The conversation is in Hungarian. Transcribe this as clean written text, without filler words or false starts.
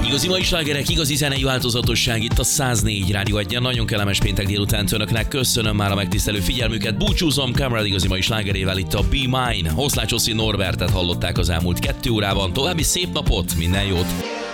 Igazi mai slágerek, igazi zenei változatosság itt a 104 Rádió Egyen. Nagyon kellemes péntek délután önöknek. Köszönöm már a megtisztelő figyelmüket. Búcsúzom Cameron igazi mai slágerével itt a Be Mine. Oszlács Oszi Norbertet hallották az elmúlt 2 órában. További szép napot, minden jót!